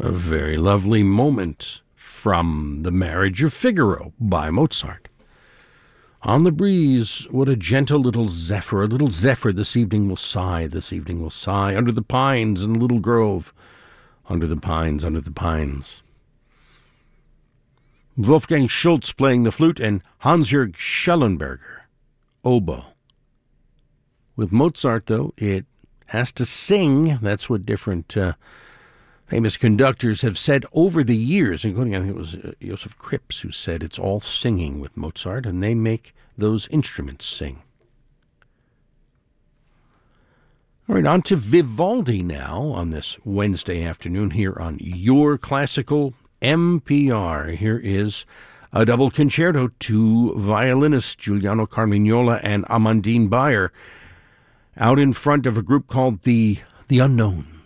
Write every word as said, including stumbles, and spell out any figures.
A very lovely moment from The Marriage of Figaro by Mozart. On the breeze, what a gentle little zephyr, a little zephyr this evening will sigh, this evening will sigh, under the pines in the little grove, under the pines, under the pines. Wolfgang Schultz playing the flute and Hans-Jörg Schellenberger, oboe. With Mozart, though, it has to sing. That's what different uh, famous conductors have said over the years, including, I think it was uh, Joseph Krips who said it's all singing with Mozart, and they make those instruments sing. All right, on to Vivaldi now on this Wednesday afternoon here on Your Classical M P R. Here is a double concerto, two violinists, Giuliano Carmignola and Amandine Bayer, out in front of a group called the The Unknown.